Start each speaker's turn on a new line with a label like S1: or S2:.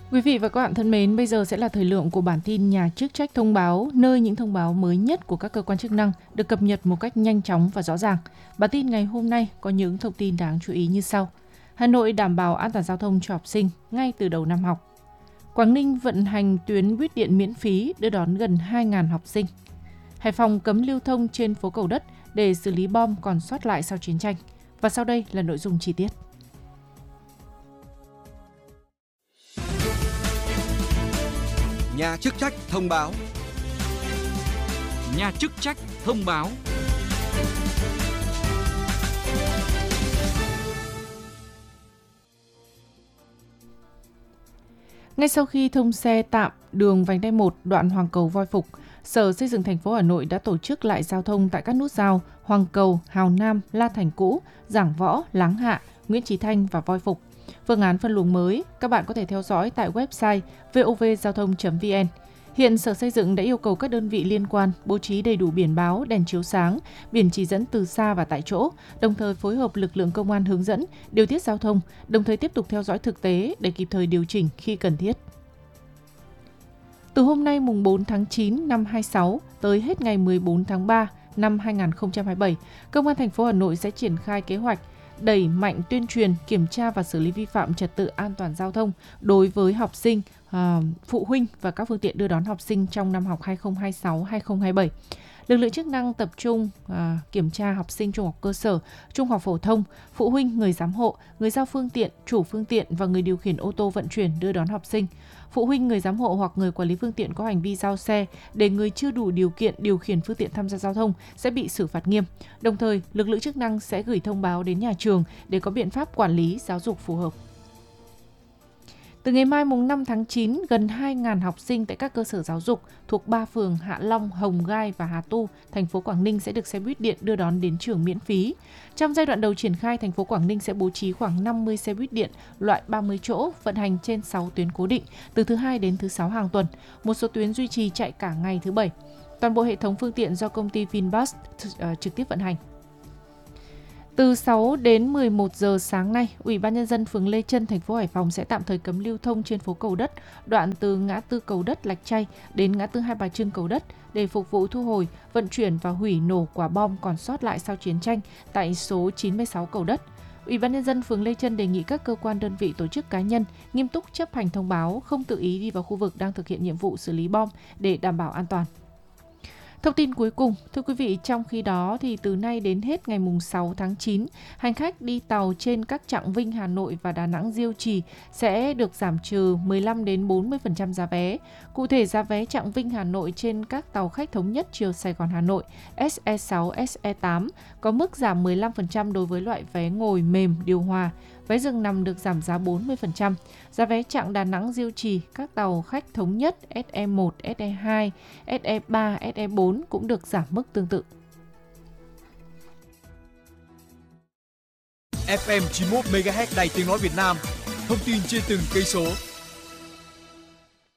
S1: Quý vị và các bạn thân mến, bây giờ sẽ là thời lượng của bản tin Nhà chức trách thông báo, nơi những thông báo mới nhất của các cơ quan chức năng được cập nhật một cách nhanh chóng và rõ ràng. Bản tin ngày hôm nay có những thông tin đáng chú ý như sau. Hà Nội đảm bảo an toàn giao thông cho học sinh ngay từ đầu năm học. Quảng Ninh vận hành tuyến buýt điện miễn phí đưa đón gần 2.000 học sinh. Hải Phòng cấm lưu thông trên phố Cầu Đất để xử lý bom còn sót lại sau chiến tranh. Và sau đây là nội dung chi tiết.
S2: Nhà chức trách thông báo.
S3: Nhà chức trách thông báo.
S1: Ngay sau khi thông xe tạm đường vành đai 1 đoạn Hoàng Cầu - Voi Phục, Sở Xây dựng thành phố Hà Nội đã tổ chức lại giao thông tại các nút giao Hoàng Cầu, Hào Nam, La Thành cũ, Giảng Võ, Láng Hạ, Nguyễn Chí Thanh và Voi Phục. Phương án phân luồng mới các bạn có thể theo dõi tại website vovgiao-thông.vn. Hiện Sở Xây dựng đã yêu cầu các đơn vị liên quan bố trí đầy đủ biển báo, đèn chiếu sáng, biển chỉ dẫn từ xa và tại chỗ, đồng thời phối hợp lực lượng công an hướng dẫn, điều tiết giao thông, đồng thời tiếp tục theo dõi thực tế để kịp thời điều chỉnh khi cần thiết. Từ hôm nay mùng 4 tháng 9 năm 26 tới hết ngày 14 tháng 3 năm 2027, Công an thành phố Hà Nội sẽ triển khai kế hoạch đẩy mạnh tuyên truyền, kiểm tra và xử lý vi phạm trật tự an toàn giao thông đối với học sinh, phụ huynh và các phương tiện đưa đón học sinh trong năm học 2026-2027. Lực lượng chức năng tập trung kiểm tra học sinh trung học cơ sở, trung học phổ thông, phụ huynh, người giám hộ, người giao phương tiện, chủ phương tiện và người điều khiển ô tô vận chuyển đưa đón học sinh. Phụ huynh, người giám hộ hoặc người quản lý phương tiện có hành vi giao xe để người chưa đủ điều kiện điều khiển phương tiện tham gia giao thông sẽ bị xử phạt nghiêm. Đồng thời, lực lượng chức năng sẽ gửi thông báo đến nhà trường để có biện pháp quản lý giáo dục phù hợp. Từ ngày mai mùng 5 tháng 9, gần 2.000 học sinh tại các cơ sở giáo dục thuộc 3 phường Hạ Long, Hồng Gai và Hà Tu, thành phố Quảng Ninh sẽ được xe buýt điện đưa đón đến trường miễn phí. Trong giai đoạn đầu triển khai, thành phố Quảng Ninh sẽ bố trí khoảng 50 xe buýt điện loại 30 chỗ vận hành trên 6 tuyến cố định từ thứ Hai đến thứ Sáu hàng tuần. Một số tuyến duy trì chạy cả ngày thứ Bảy. Toàn bộ hệ thống phương tiện do công ty Vinbus trực tiếp vận hành. Từ 6 đến 11 giờ sáng nay, Ủy ban Nhân dân phường Lê Chân, thành phố Hải Phòng sẽ tạm thời cấm lưu thông trên phố Cầu Đất, đoạn từ ngã tư Cầu Đất Lạch Tray đến ngã tư Hai Bà Trưng Cầu Đất để phục vụ thu hồi, vận chuyển và hủy nổ quả bom còn sót lại sau chiến tranh tại số 96 Cầu Đất. Ủy ban Nhân dân phường Lê Chân đề nghị các cơ quan, đơn vị, tổ chức, cá nhân nghiêm túc chấp hành thông báo, không tự ý đi vào khu vực đang thực hiện nhiệm vụ xử lý bom để đảm bảo an toàn. Thông tin cuối cùng, thưa quý vị, trong khi đó thì từ nay đến hết ngày mùng 6 tháng 9, hành khách đi tàu trên các chặng Vinh Hà Nội và Đà Nẵng Diêu Trì sẽ được giảm trừ 15 đến 40% giá vé. Cụ thể, giá vé chặng Vinh Hà Nội trên các tàu khách thống nhất chiều Sài Gòn Hà Nội SE6, SE8 có mức giảm 15% đối với loại vé ngồi mềm điều hòa. Vé giường nằm được giảm giá 40%. Giá vé chặng Đà Nẵng Diêu Trì, các tàu khách thống nhất SE1, SE2, SE3, SE4 cũng được giảm mức tương tự.
S4: FM 91 MHz Đài Tiếng nói Việt Nam. Thông tin trên từng cây số.